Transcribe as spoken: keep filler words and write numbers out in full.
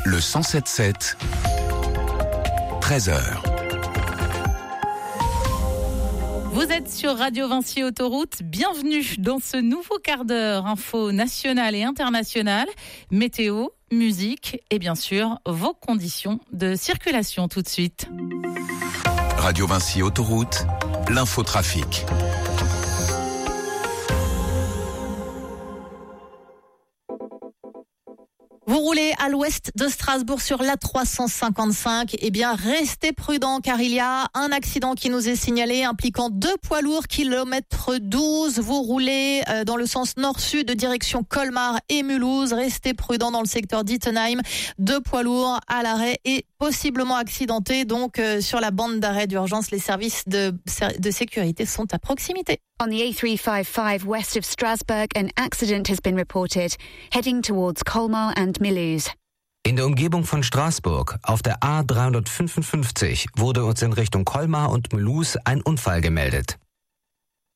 Le cent sept sept, treize heures. Vous êtes sur Radio Vinci Autoroute, bienvenue dans ce nouveau quart d'heure info nationale et internationale, météo, musique et bien sûr vos conditions de circulation tout de suite. Radio Vinci Autoroute, l'infotrafic. Vous roulez à l'ouest de Strasbourg sur l'A trois cent cinquante-cinq, eh bien restez prudents car il y a un accident qui nous est signalé impliquant deux poids lourds, kilomètre douze. Vous roulez dans le sens nord-sud direction Colmar et Mulhouse. Restez prudents dans le secteur d'Ittenheim. Deux poids lourds à l'arrêt et possiblement accidentés. Donc euh, sur la bande d'arrêt d'urgence, les services de, de sécurité sont à proximité. On the A three fifty-five west of Strasbourg, an accident has been reported, heading towards Colmar and Mulhouse. In der Umgebung von Straßburg, auf der A dreihundertfünfundfünfzig, wurde uns in Richtung Colmar und Mulhouse ein Unfall gemeldet.